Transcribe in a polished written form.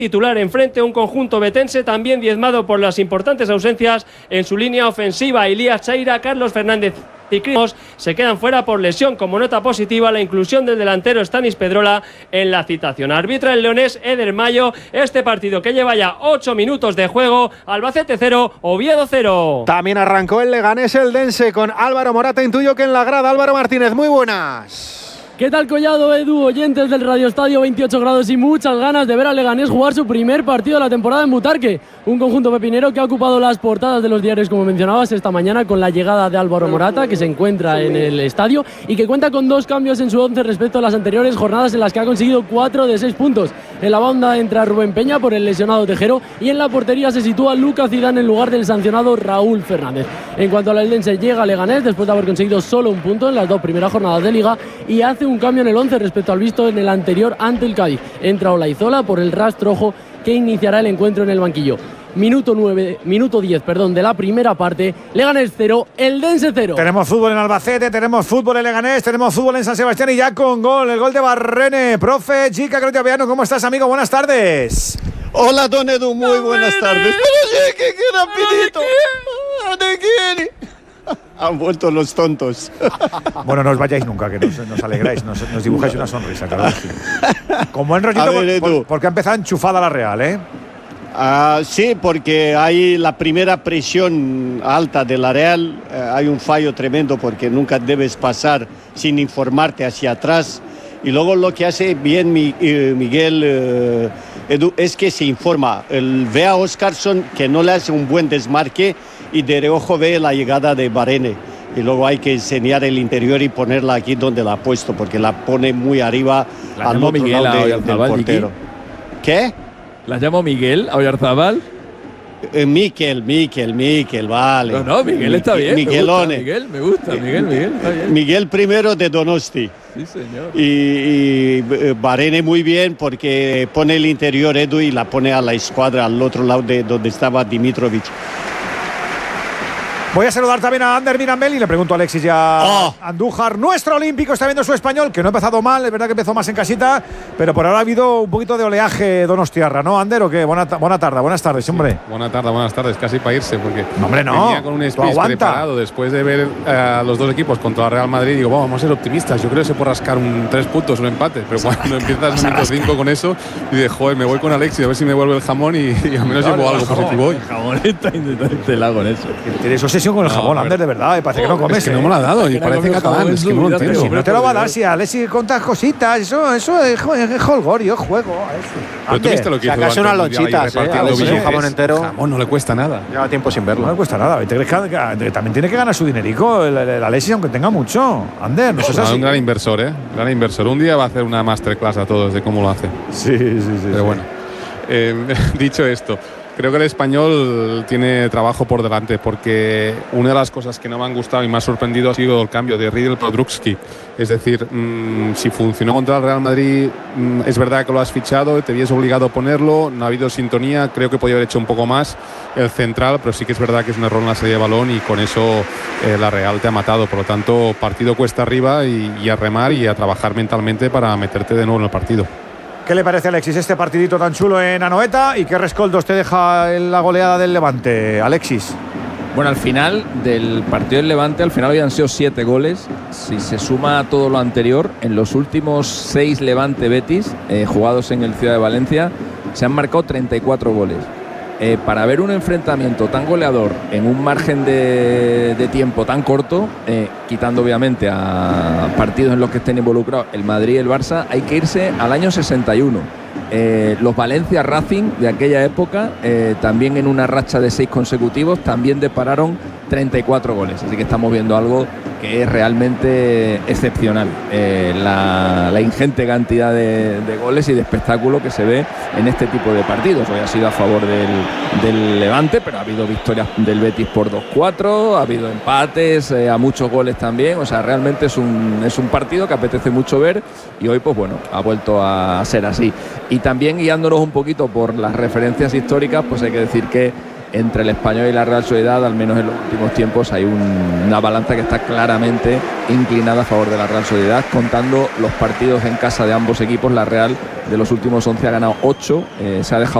titular enfrente, un conjunto betense también diezmado por las importantes ausencias en su línea ofensiva. Elías Chaira, Carlos Fernández y Crismos se quedan fuera por lesión. Como nota positiva, la inclusión del delantero Stanis Pedrola en la citación. Arbitra el leonés Eder Mayo este partido que lleva ya 8 minutos de juego. Albacete 0, Oviedo 0. También arrancó el Leganés Eldense con Álvaro Morata, intuyo que en la grada. Álvaro Martínez, muy buenas. ¿Qué tal, Collado, Edu, oyentes del Radio Estadio? 28 grados y muchas ganas de ver al Leganés jugar su primer partido de la temporada en Butarque. Un conjunto pepinero que ha ocupado las portadas de los diarios, como mencionabas, esta mañana con la llegada de Álvaro Morata, que se encuentra en el estadio y que cuenta con 2 cambios en su 11 respecto a las anteriores jornadas, en las que ha conseguido 4 de 6 puntos. En la banda entra Rubén Peña por el lesionado Tejero y en la portería se sitúa Lucas Zidane en lugar del sancionado Raúl Fernández. En cuanto al Eldense, llega Leganés después de haber conseguido solo un punto en las 2 primeras jornadas de Liga y hace un cambio en el 11 respecto al visto en el anterior ante el Cádiz. Entra Olaizola por el rastrojo, que iniciará el encuentro en el banquillo. Minuto 10 de la primera parte. Leganés 0, Eldense 0. Tenemos fútbol en Albacete, tenemos fútbol en Leganés, tenemos fútbol en San Sebastián y ya con gol, el gol de Barrene. Profe, chica, Crotiaviano, ¿cómo estás, amigo? Buenas tardes. Hola, don Edu, muy buenas tardes. Oye, qué rapidito. ¿De quién? Han vuelto los tontos. Bueno, no os vayáis nunca, que nos alegráis, nos dibujáis una sonrisa, claro. Como en rollito, porque ha empezado enchufada la Real, ¿eh? Sí, porque hay la primera presión alta de la Real. Hay un fallo tremendo porque nunca debes pasar sin informarte hacia atrás. Y luego lo que hace bien Miguel Edu es que se informa. Ve a Óscarson que no le hace un buen desmarque y de reojo ve la llegada de Barrene. Y luego hay que enseñar el interior y ponerla aquí donde la ha puesto, porque la pone muy arriba al otro lado del portero. ¿Qué? ¿La llamo Miguel a Oyarzábal? Miquel, vale. No, Miguel está bien. Miguelone. Me gusta, Miguel está bien. Miguel primero de Donosti. Sí, señor. Y Barrene muy bien porque pone el interior, Edu, y la pone a la escuadra al otro lado de donde estaba Dimitrovic. Voy a saludar también a Ander Mirambel y le pregunto a Alexis y a Andújar. Nuestro olímpico está viendo su Español, que no ha empezado mal, es verdad que empezó más en casita, pero por ahora ha habido un poquito de oleaje donostiarra, ¿no, Ander? ¿O qué? Buenas tardes, hombre. Sí, buenas tardes, casi para irse, porque hombre, no, venía con un speech preparado después de ver a los dos equipos contra el Real Madrid. Digo, vamos a ser optimistas, yo creo que se puede rascar 3 puntos, un empate, pero cuando empiezas minuto 5 con eso, y de joder, me voy con Alexis a ver si me vuelve el jamón y al menos llevo algo positivo hoy. El jamón está intentando con eso. Tienes obsesión con el jamón, Ander, de verdad, parece que no comes. Es que no me lo ha dado y parece catalán, es que no lo entiendo. Si no te lo va a dar, si a Alexis contas cositas, eso es holgorio, juego. Pero tú viste lo que hizo. Sacas unas lonchitas, un jamón entero. Jamón no le cuesta nada. Lleva tiempo sin verlo. No le cuesta nada. También tiene que ganar su dinerico el Alexis, aunque tenga mucho. Ander, no es así. Un gran inversor, gran inversor. Un día va a hacer una masterclass a todos de cómo lo hace. Sí. Pero bueno, dicho esto, creo que el Español tiene trabajo por delante, porque una de las cosas que no me han gustado y me ha sorprendido ha sido el cambio de Riedel por Drugski. Es decir, si funcionó contra el Real Madrid, es verdad que lo has fichado, te habías obligado a ponerlo, no ha habido sintonía, creo que podía haber hecho un poco más el central, pero sí que es verdad que es un error en la salida de balón y con eso la Real te ha matado. Por lo tanto, partido cuesta arriba y a remar y a trabajar mentalmente para meterte de nuevo en el partido. ¿Qué le parece, Alexis, este partidito tan chulo en Anoeta? ¿Y qué rescoldos te deja en la goleada del Levante, Alexis? Bueno, al final del partido del Levante, al final habían sido 7 goles. Si se suma todo lo anterior, en los últimos 6 Levante-Betis jugados en el Ciudad de Valencia, se han marcado 34 goles. Para ver un enfrentamiento tan goleador en un margen de tiempo tan corto, quitando obviamente a partidos en los que estén involucrados el Madrid y el Barça, hay que irse al año 61. Los Valencia Racing de aquella época, también en una racha de 6 consecutivos, también dispararon 34 goles. Así que estamos viendo algo que es realmente excepcional. La ingente cantidad de goles y de espectáculo que se ve en este tipo de partidos. Hoy ha sido a favor del Levante, pero ha habido victorias del Betis por 2-4, ha habido empates, a muchos goles también. O sea, realmente es un partido que apetece mucho ver y hoy, pues bueno, ha vuelto a ser así. Y también guiándonos un poquito por las referencias históricas, pues hay que decir que entre el Español y la Real Sociedad, al menos en los últimos tiempos, hay una balanza que está claramente inclinada a favor de la Real Sociedad. Contando los partidos en casa de ambos equipos, la Real de los últimos 11 ha ganado 8, se ha dejado